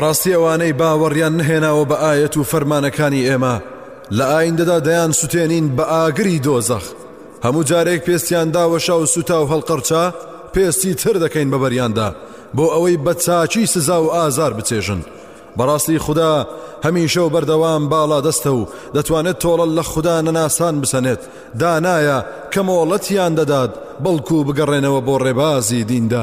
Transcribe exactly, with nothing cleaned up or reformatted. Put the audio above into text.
ڕاستی ئەوانەی باوەڕیان نهێناوە بە ئایەت و فەرمانەکانی ئێمە لە ئایندەدا دەیان سوتێنین بە ئاگری دۆزەخ. هەموو جارێک پێستیان داوەشا و سوتا و هەڵقەرچا پێستی تر دەکەین بە بەریاندا بۆ ئەوەی بە چاچی سزا و ئازار بچێژن. بەڕاستی خوددا هەمیشە و بەردەوام باڵا دەستە و دەتوانێت تۆڵە لە خوددا نەناسان بسەنێت. دانایە کە مۆڵەتیان دەدات بەڵکو بگەڕێنەوە بۆ ڕێبازی دیندار.